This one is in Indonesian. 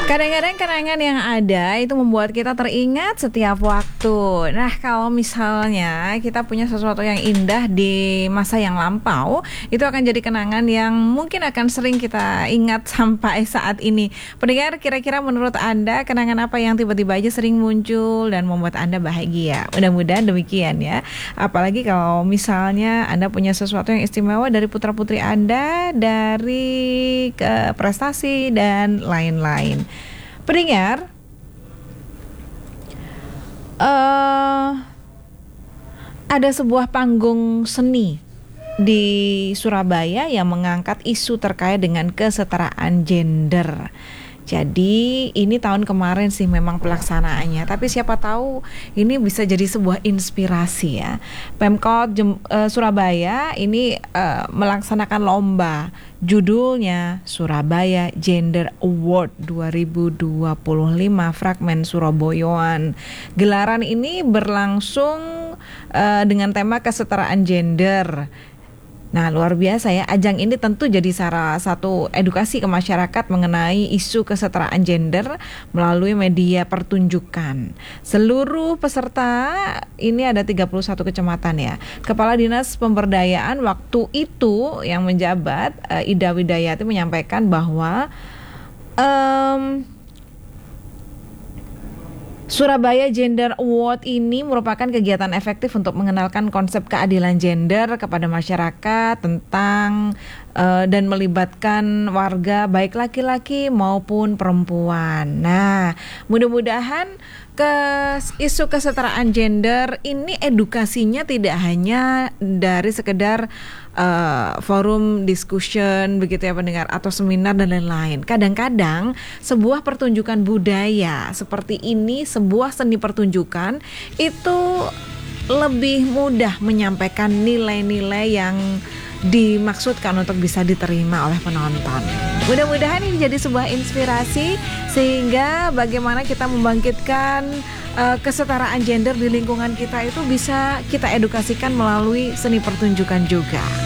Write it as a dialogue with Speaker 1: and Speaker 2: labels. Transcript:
Speaker 1: Kadang-kadang kenangan yang ada itu membuat kita teringat setiap waktu. Nah, kalau misalnya kita punya sesuatu yang indah di masa yang lampau, itu akan jadi kenangan yang mungkin akan sering kita ingat sampai saat ini. Pendengar, kira-kira menurut Anda kenangan apa yang tiba-tiba aja sering muncul dan membuat Anda bahagia? Mudah-mudahan demikian ya. Apalagi kalau misalnya Anda punya sesuatu yang istimewa dari putra-putri Anda, dari prestasi dan lain-lain. Pendengar, ada sebuah panggung seni di Surabaya yang mengangkat isu terkait dengan kesetaraan gender. Jadi ini tahun kemarin sih memang pelaksanaannya, tapi siapa tahu ini bisa jadi sebuah inspirasi ya. Pemkot Surabaya ini melaksanakan lomba, judulnya Surabaya Gender Award 2025 Fragmen Surabayaan. Gelaran ini berlangsung dengan tema kesetaraan gender. Nah, luar biasa ya, ajang ini tentu jadi salah satu edukasi ke masyarakat mengenai isu kesetaraan gender melalui media pertunjukan. Seluruh peserta ini ada 31 kecamatan ya. Kepala Dinas Pemberdayaan waktu itu yang menjabat, Ida Widayati, menyampaikan bahwa Surabaya Gender Award ini merupakan kegiatan efektif untuk mengenalkan konsep keadilan gender kepada masyarakat tentang dan melibatkan warga baik laki-laki maupun perempuan. Nah, mudah-mudahan isu kesetaraan gender ini edukasinya tidak hanya dari sekedar forum discussion begitu ya pendengar, atau seminar dan lain-lain. Kadang-kadang sebuah pertunjukan budaya seperti ini, sebuah seni pertunjukan itu lebih mudah menyampaikan nilai-nilai yang dimaksudkan untuk bisa diterima oleh penonton. Mudah-mudahan ini jadi sebuah inspirasi sehingga bagaimana kita membangkitkan kesetaraan gender di lingkungan kita itu bisa kita edukasikan melalui seni pertunjukan juga.